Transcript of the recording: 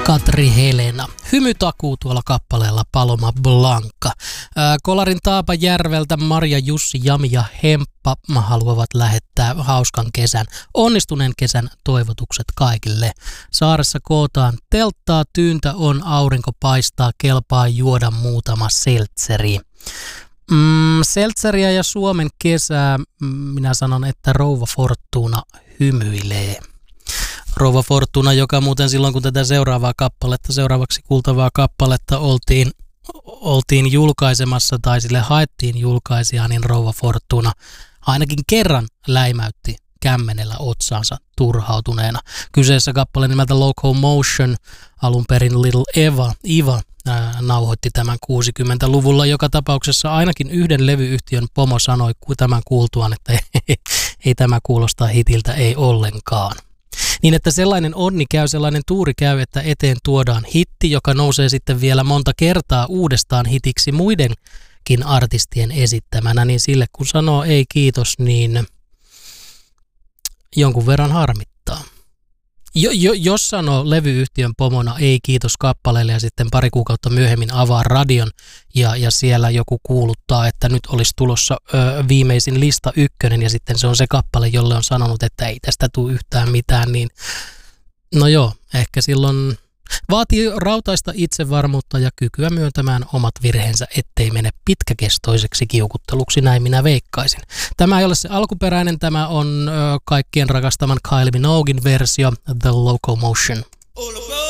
Katri Helena. Hymytakuu tuolla kappaleella Paloma Blanca. Kolarin Taapajärveltä Marja, Jussi, Jami ja Hemppa haluavat lähettää hauskan kesän, onnistuneen kesän toivotukset kaikille. Saaressa kootaan telttaa, tyyntä on, aurinko paistaa, kelpaa juoda muutama seltseri. Seltseriä ja Suomen kesää, minä sanon, että Rouva Fortuna hymyilee. Rouva Fortuna, joka muuten silloin kun tätä seuraavaksi kuultavaa kappaletta oltiin julkaisemassa tai sille haettiin julkaisijaa, niin Rouva Fortuna ainakin kerran läimäytti kämmenellä otsaansa turhautuneena. Kyseessä kappale nimeltä Locomotion, alun perin Little Eva nauhoitti tämän 60-luvulla. Joka tapauksessa ainakin yhden levyyhtiön pomo sanoi tämän kuultuaan, että ei tämä kuulostaa hitiltä, ei ollenkaan. Niin että sellainen onni käy, sellainen tuuri käy, että eteen tuodaan hitti, joka nousee sitten vielä monta kertaa uudestaan hitiksi muidenkin artistien esittämänä, niin sille kun sanoo ei kiitos, niin jonkun verran harmittaa. Jos sanoo levyyhtiön pomona ei kiitos kappaleelle ja sitten pari kuukautta myöhemmin avaa radion ja siellä joku kuuluttaa, että nyt olisi tulossa viimeisin lista 1 ja sitten se on se kappale, jolle on sanonut, että ei tästä tule yhtään mitään, niin no joo, ehkä silloin vaatii rautaista itsevarmuutta ja kykyä myöntämään omat virheensä, ettei mene pitkäkestoiseksi kiukutteluksi, näin minä veikkaisin. Tämä ei ole se alkuperäinen, tämä on kaikkien rakastaman Kylie Minoguein versio, The Locomotion.